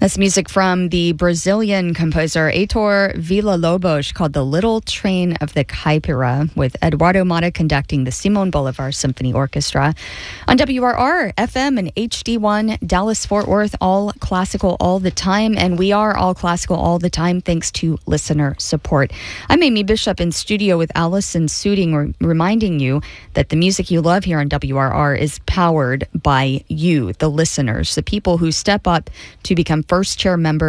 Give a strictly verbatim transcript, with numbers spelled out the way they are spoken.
That's music from the Brazilian composer Heitor Villa-Lobos called The Little Train of the Caipira, with Eduardo Mata conducting the Simon Bolivar Symphony Orchestra. On W R R, F M and H D one, Dallas-Fort Worth, all classical all the time. And we are all classical all the time thanks to listener support. I'm Amy Bishop in studio with Allison Suding, re- reminding you that the music you love here on W R R is powered by you, the listeners, the people who step up to become first chair members